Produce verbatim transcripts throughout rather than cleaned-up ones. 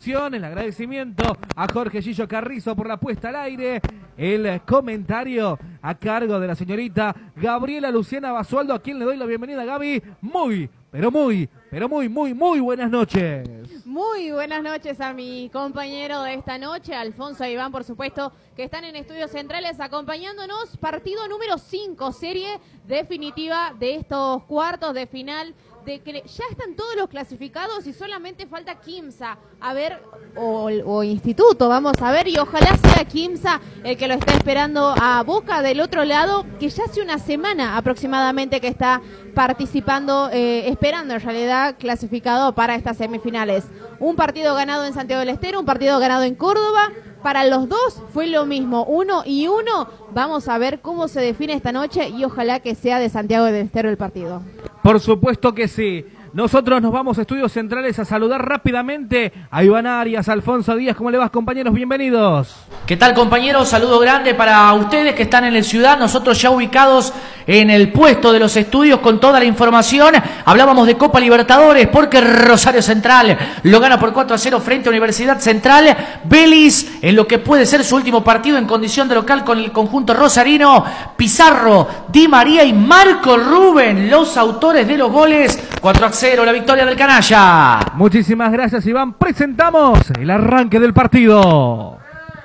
producción, el agradecimiento a Jorge Gillo Carrizo por la puesta al aire, el comentario a cargo de la señorita Gabriela Luciana Basualdo, a quien le doy la bienvenida, Gaby. Muy, pero muy, pero muy, muy, muy buenas noches. Muy buenas noches a mi compañero de esta noche, Alfonso e Iván, por supuesto, que están en Estudios Centrales acompañándonos. Partido número cinco, serie definitiva de estos cuartos de final, de que ya están todos los clasificados y solamente falta Quimsa, a ver, o, o Instituto, vamos a ver, y ojalá sea Quimsa el que lo esté esperando a Boca del otro lado, que ya hace una semana aproximadamente que está participando, eh, esperando en realidad clasificado para estas semifinales. Un partido ganado en Santiago del Estero, un partido ganado en Córdoba. Para los dos fue lo mismo, uno y uno. Vamos a ver cómo se define esta noche y ojalá que sea de Santiago del Estero el partido. Por supuesto que sí. Nosotros nos vamos a Estudios Centrales a saludar rápidamente a Iván Arias, Alfonso Díaz. ¿Cómo le vas, compañeros? Bienvenidos. ¿Qué tal, compañeros? Saludo grande para ustedes que están en la ciudad. Nosotros ya ubicados en el puesto de los estudios con toda la información. Hablábamos de Copa Libertadores porque Rosario Central lo gana por cuatro a cero frente a Universidad Central. Vélez, en lo que puede ser su último partido en condición de local con el conjunto rosarino. Pizarro, Di María y Marco Rubén, los autores de los goles. cuatro a cero, la victoria del canalla. Muchísimas gracias, Iván. Presentamos el arranque del partido.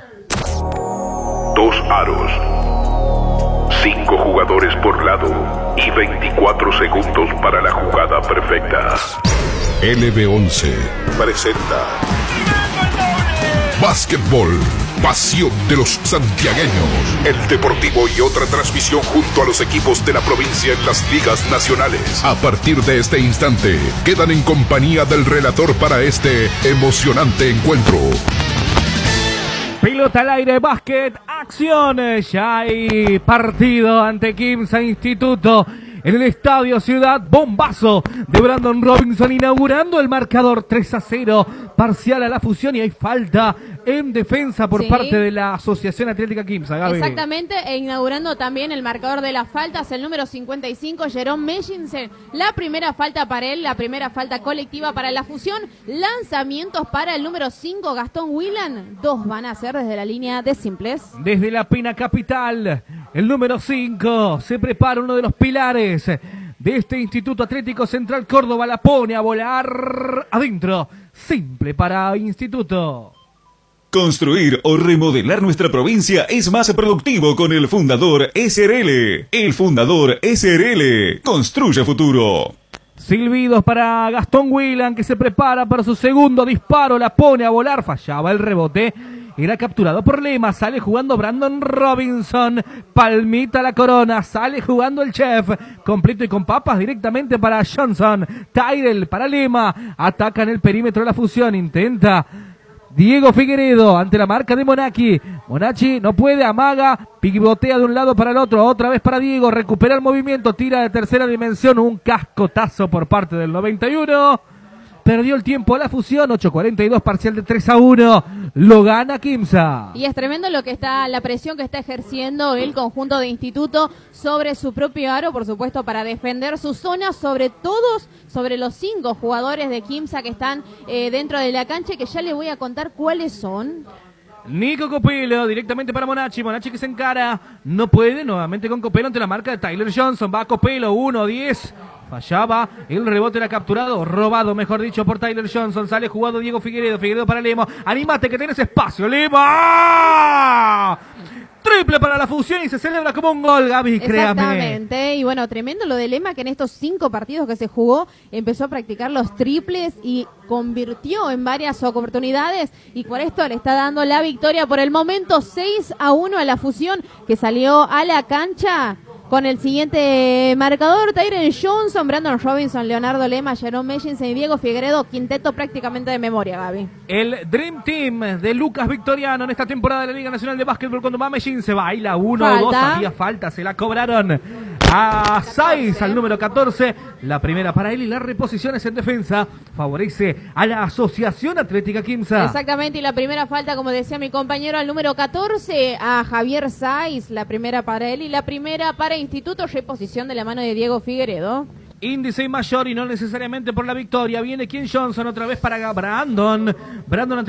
Dos aros, cinco jugadores por lado y veinticuatro segundos para la jugada perfecta. L B once presenta Básquetbol, pasión de los santiagueños. El Deportivo y otra transmisión junto a los equipos de la provincia en las ligas nacionales. A partir de este instante, quedan en compañía del relator para este emocionante encuentro. Pelota al aire, básquet, acción. Ya hay partido ante Quimsa Instituto en el Estadio Ciudad. Bombazo de Brandon Robinson inaugurando el marcador. Tres a cero, parcial a la fusión, y hay falta en defensa por sí. parte de la Asociación Atlética Quimsa, Gaby. Exactamente, e inaugurando también el marcador de las faltas, el número cincuenta y cinco, Jerome Meshinsen. La primera falta para él, la primera falta colectiva para la fusión. Lanzamientos para el número cinco, Gastón Whelan. Dos van a ser desde la línea de simples. Desde la Pena Capital, el número cinco, se prepara uno de los pilares de este Instituto Atlético Central Córdoba. La pone a volar adentro. Simple para Instituto. Construir o remodelar nuestra provincia es más productivo con el Fundador S R L. El Fundador S R L construye futuro. Silbidos para Gastón Whelan, que se prepara para su segundo disparo. La pone a volar, fallaba el rebote. Era capturado por Lema, sale jugando Brandon Robinson. Palmita la corona, sale jugando el chef. Completo y con papas directamente para Johnson. Tyrell para Lema. Ataca en el perímetro la fusión, intenta Diego Figueredo ante la marca de Monachi. Monachi no puede, amaga, pivotea de un lado para el otro, otra vez para Diego, recupera el movimiento, tira de tercera dimensión, un cascotazo por parte del noventa y uno. Perdió el tiempo a la fusión, ocho cuarenta y dos, parcial de tres a uno. Lo gana Quimsa. Y es tremendo lo que está, la presión que está ejerciendo el conjunto de Instituto sobre su propio aro, por supuesto, para defender su zona, sobre todos, sobre los cinco jugadores de Quimsa que están eh, dentro de la cancha, que ya les voy a contar cuáles son. Nico Copelo, directamente para Monachi. Monachi que se encara, no puede, nuevamente con Copelo ante la marca de Tyler Johnson. Va a Copelo, uno diez. Fallaba, el rebote era capturado, robado, mejor dicho, por Tyler Johnson. Sale jugado Diego Figueredo, Figueredo para Lemo. Anímate que tenés espacio, Lemo. Triple para la fusión y se celebra como un gol, Gaby, créame. Exactamente, y bueno, tremendo lo de Lema, que en estos cinco partidos que se jugó empezó a practicar los triples y convirtió en varias oportunidades, y por esto le está dando la victoria por el momento seis a uno a la fusión, que salió a la cancha con el siguiente marcador: Tyron Johnson, Brandon Robinson, Leonardo Lema, Jerome Meshinsen y Diego Figueredo. Quinteto prácticamente de memoria, Gaby. El Dream Team de Lucas Victoriano en esta temporada de la Liga Nacional de Básquetbol. Cuando va Meshin se baila uno o dos, había falta, se la cobraron a Saiz, al número catorce. La primera para él y las reposiciones en defensa favorece a la Asociación Atlética Quimsa. Exactamente, y la primera falta, como decía mi compañero, al número catorce, a Javier Saiz. La primera para él y la primera para Instituto. Reposición de la mano de Diego Figueredo. Índice mayor y no necesariamente por la victoria. Viene Ken Johnson otra vez para Brandon. Brandon